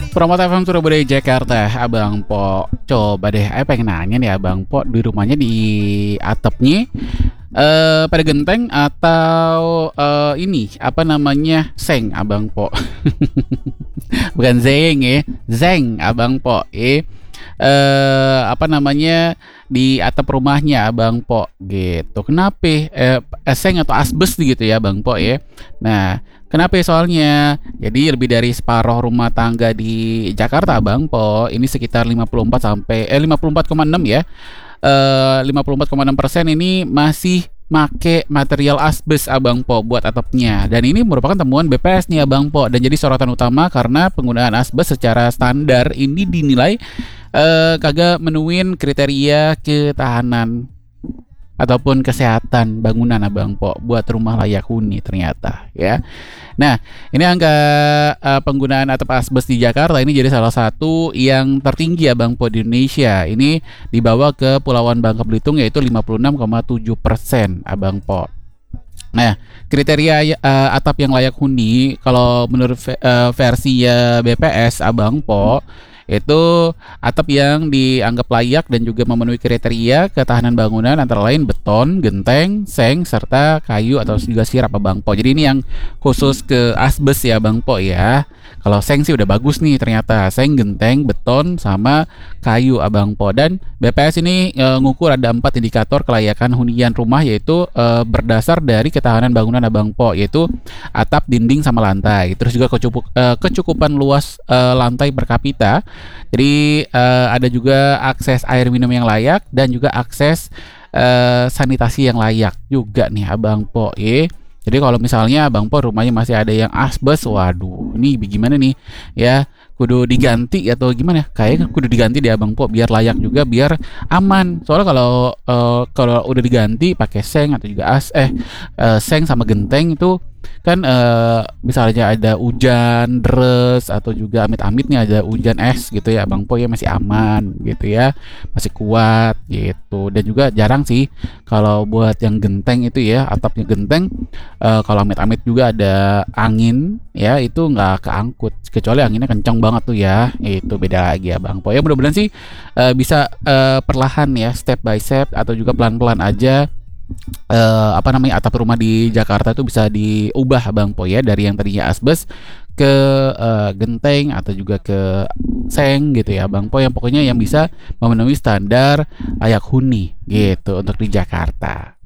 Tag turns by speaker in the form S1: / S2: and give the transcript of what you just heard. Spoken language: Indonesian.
S1: Promote FM Surabaya Jakarta, Abang Po. Coba deh, pengen nanya nih Abang Po, di rumahnya di atapnya pada genteng atau ini apa namanya seng Abang Po? Bukan zeng ya, zeng Abang Po. Apa namanya di atap rumahnya Abang Po gitu. Kenapa? Seng atau asbes gitu ya Bang Po ya. Nah, kenapa soalnya? Jadi lebih dari separuh rumah tangga di Jakarta Bang Po, ini sekitar 54 sampai 54,6 ya. 54,6% ini masih make material asbes Abang Po buat atapnya, dan ini merupakan temuan BPS nih Abang Po, dan jadi sorotan utama karena penggunaan asbes secara standar ini dinilai kagak menuin kriteria ketahanan ataupun kesehatan bangunan Abang Po buat rumah layak huni ternyata ya. Nah, ini angka penggunaan atap asbes di Jakarta ini jadi salah satu yang tertinggi Abang Po di Indonesia. Ini dibawa ke Pulauan Bangka Belitung yaitu 56,7% Abang Po. Nah, kriteria atap yang layak huni kalau menurut versi BPS Abang Po itu atap yang dianggap layak dan juga memenuhi kriteria ketahanan bangunan antara lain beton, genteng, seng, serta kayu atau juga sirap Abang Po. Jadi ini yang khusus ke asbes ya Bang Po ya. Kalau seng sih udah bagus nih ternyata, seng, genteng, beton, sama kayu Abang Po. Dan BPS ini ngukur ada 4 indikator kelayakan hunian rumah, yaitu berdasar dari ketahanan bangunan Abang Po, yaitu atap, dinding, sama lantai. Terus juga kecukupan luas lantai per kapita. Jadi ada juga akses air minum yang layak dan juga akses sanitasi yang layak juga nih Abang Po ya. Jadi kalau misalnya Abang Po rumahnya masih ada yang asbes, waduh, ini gimana nih ya? Kudu diganti atau gimana? Kayaknya kudu diganti deh Abang Po biar layak juga, biar aman. Soalnya kalau udah diganti pakai seng atau juga seng sama genteng itu kan misalnya ada hujan deres atau juga amit-amit nih ada hujan es gitu ya Bang Po ya, masih aman gitu ya, masih kuat gitu. Dan juga jarang sih kalau buat yang genteng itu ya, atapnya genteng, kalau amit-amit juga ada angin ya itu nggak keangkut, kecuali anginnya kencang banget tuh ya, itu beda lagi ya Bang Po ya. Mudah-mudahan sih bisa perlahan ya, step by step atau juga pelan-pelan aja apa namanya atap rumah di Jakarta itu bisa diubah Bang Po ya, dari yang tadinya asbes ke genteng atau juga ke seng gitu ya Bang Po, yang pokoknya yang bisa memenuhi standar layak huni gitu untuk di Jakarta.